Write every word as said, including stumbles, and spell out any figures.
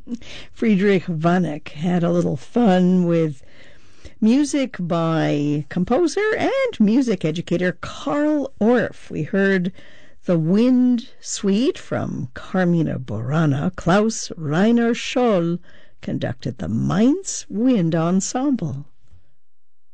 Friedrich Vonnegut had a little fun with music by composer and music educator Carl Orff. We heard the Wind Suite from Carmina Burana. Klaus Rainer Scholl conducted the Mainz Wind Ensemble.